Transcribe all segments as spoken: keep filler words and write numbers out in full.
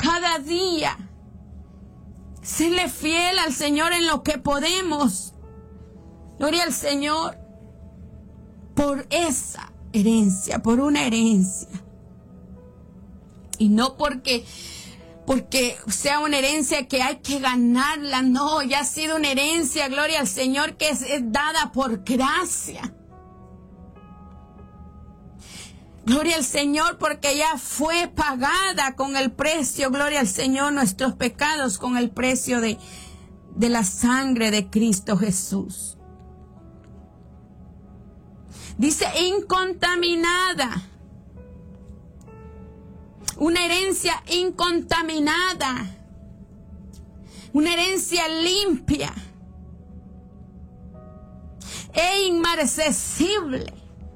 cada día serle fiel al Señor en lo que podemos. Gloria al Señor por esa herencia, por una herencia. Y no porque, porque sea una herencia que hay que ganarla, no, ya ha sido una herencia, gloria al Señor, que es, es dada por gracia. Gloria al Señor, porque ya fue pagada con el precio, gloria al Señor, nuestros pecados con el precio de, de la sangre de Cristo Jesús. Dice incontaminada. Una herencia incontaminada. Una herencia limpia. E inmarcesible.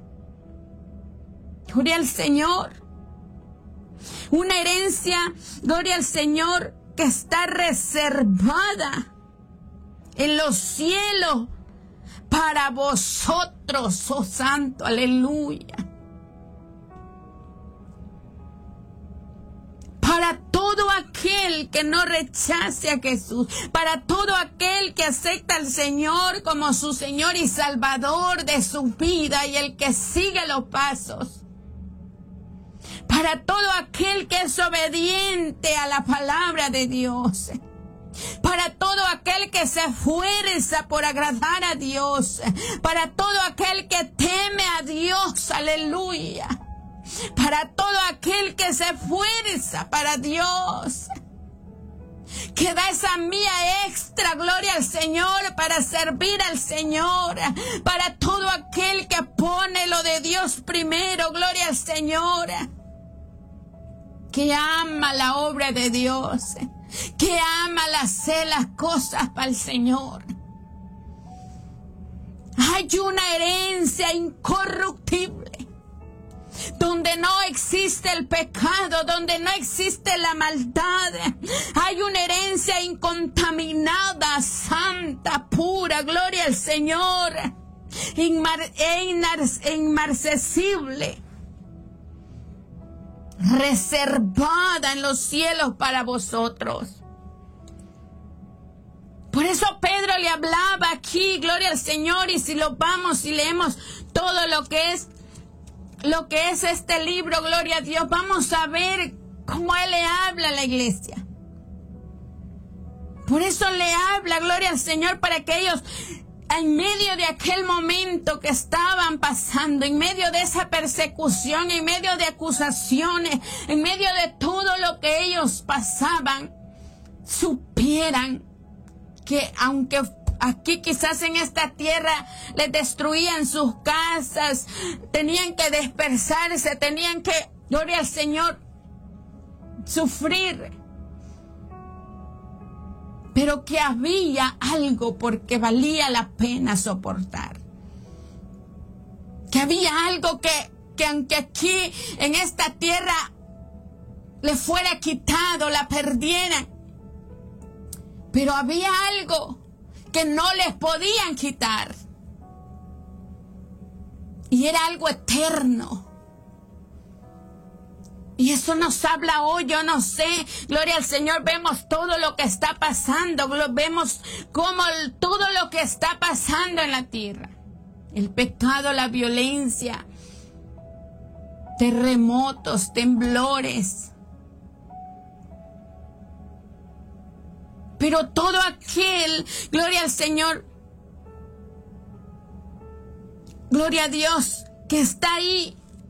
Gloria al Señor. Una herencia, gloria al Señor, que está reservada en los cielos para vosotros, oh santo, aleluya. Para todo aquel que no rechace a Jesús, para todo aquel que acepta al Señor como su Señor y Salvador de su vida y el que sigue los pasos. Para todo aquel que es obediente a la palabra de Dios. Para todo aquel que se esfuerza por agradar a Dios. Para todo aquel que teme a Dios. Aleluya. Para todo aquel que se esfuerza para Dios. Que da esa mía extra, gloria al Señor, para servir al Señor. Para todo aquel que pone lo de Dios primero, gloria al Señor. Que ama la obra de Dios. Que ama hacer las cosas para el Señor. Hay una herencia incorruptible. Donde no existe el pecado, donde no existe la maldad. Hay una herencia incontaminada, santa, pura, gloria al Señor. Inmar, e inmarcesible. Reservada en los cielos para vosotros. Por eso Pedro le hablaba aquí, gloria al Señor, y si lo vamos y leemos todo lo que es lo que es este libro, gloria a Dios, vamos a ver cómo Él le habla a la iglesia. Por eso le habla, gloria al Señor, para que ellos, en medio de aquel momento que estaban pasando, en medio de esa persecución, en medio de acusaciones, en medio de todo lo que ellos pasaban, supieran que aunque aquí quizás en esta tierra les destruían sus casas, tenían que dispersarse, tenían que, gloria al Señor, sufrir, pero que había algo porque valía la pena soportar. Que había algo que, que aunque aquí en esta tierra le fuera quitado, la perdieran, pero había algo que no les podían quitar. Y era algo eterno. Y eso nos habla hoy, yo no sé, gloria al Señor, vemos todo lo que está pasando, vemos cómo todo lo que está pasando en la tierra. El pecado, la violencia, terremotos, temblores. Pero todo aquel, gloria al Señor, gloria a Dios, que está ahí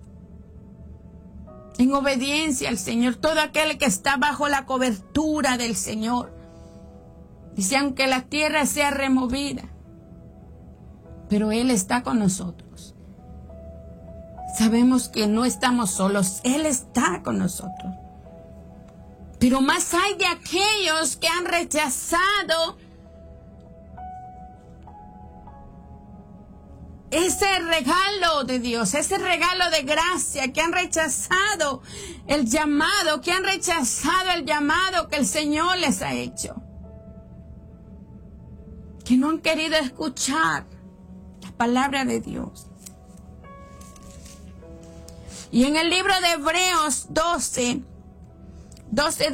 en obediencia al Señor, todo aquel que está bajo la cobertura del Señor. Dice, aunque la tierra sea removida, pero Él está con nosotros. Sabemos que no estamos solos, Él está con nosotros. Pero más hay de aquellos que han rechazado ese regalo de Dios, ese regalo de gracia, que han rechazado el llamado, que han rechazado el llamado que el Señor les ha hecho. Que no han querido escuchar la palabra de Dios. Y en el libro de Hebreos doce, doce